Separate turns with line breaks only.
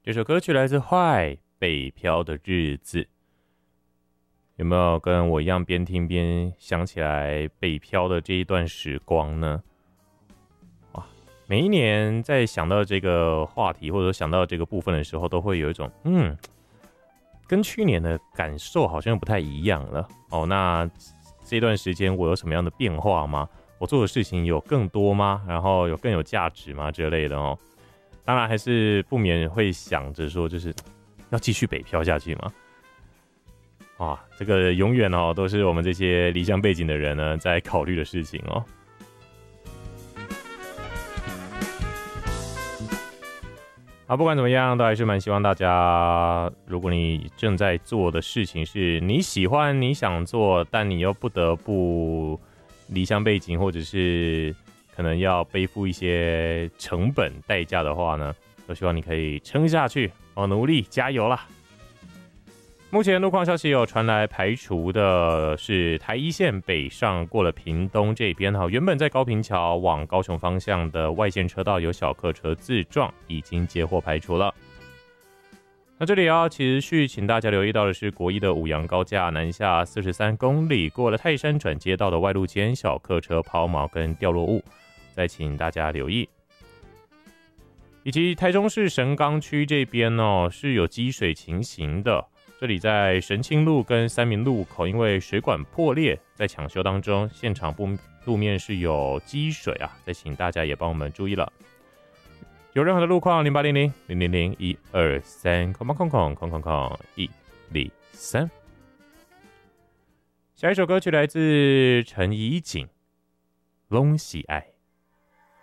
这首歌曲来自坏北漂的日子，有没有跟我一样边听边想起来北漂的这一段时光呢？哇，每一年在想到这个话题或者想到这个部分的时候，都会有一种跟去年的感受好像不太一样了哦。那这段时间我有什么样的变化吗？我做的事情有更多吗？然后有更有价值吗？之类的哦。当然还是不免会想着说，就是要继续北漂下去嘛。这个永远都是我们这些离乡背景的人呢在考虑的事情哦。不管怎么样，都还是蛮希望大家，如果你正在做的事情是你喜欢、你想做，但你又不得不离乡背景，或者是可能要背负一些成本代价的话呢，都希望你可以撑下去努力加油啦。目前路况消息有传来排除的是台一线北上过了屏东这边原本在高屏桥往高雄方向的外线车道有小客车自撞，已经接获排除了。那这里要持续请大家留意到的是国一的五杨高架南下43公里，过了泰山转接道的外路间小客车抛锚跟掉落物，再请大家留意。以及台中市神冈区这边是有积水情形的，这里在神清路跟三民路口，因为水管破裂，在抢修当中，现场路面是有积水再请大家也帮我们注意了。有任何的路况，0800-000-123，123。下一首歌曲来自陈怡景，《拢是爱》。